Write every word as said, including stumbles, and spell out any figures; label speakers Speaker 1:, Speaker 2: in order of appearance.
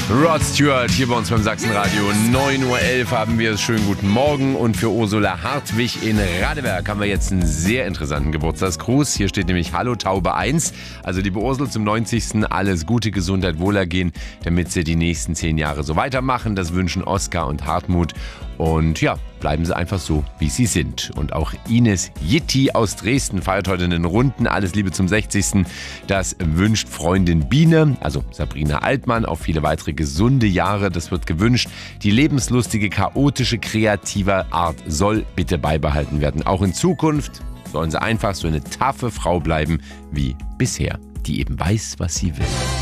Speaker 1: Rod Stewart hier bei uns beim Sachsenradio. neun Uhr elf haben wir es. Schönen guten Morgen. Und für Ursula Hartwig in Radeberg haben wir jetzt einen sehr interessanten Geburtstagsgruß. Hier steht nämlich Hallo Taube eins. Also liebe Ursel, zum neunzigsten alles Gute, Gesundheit, Wohlergehen, damit Sie die nächsten zehn Jahre so weitermachen. Das wünschen Oskar und Hartmut. Und ja, bleiben Sie einfach so, wie Sie sind. Und auch Ines Jitti aus Dresden feiert heute einen Runden. Alles Liebe zum sechzigsten Das wünscht Freundin Biene, also Sabrina Altmann, auf viele weitere gesunde Jahre. Das wird gewünscht. Die lebenslustige, chaotische, kreative Art soll bitte beibehalten werden. Auch in Zukunft sollen Sie einfach so eine taffe Frau bleiben wie bisher, die eben weiß, was sie will.